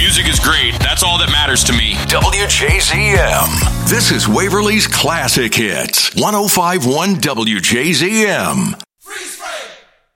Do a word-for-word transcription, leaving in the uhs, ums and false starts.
music is great. That's all that matters to me. W J Z M. This is Waverly's Classic Hits. one oh five point one W J Z M.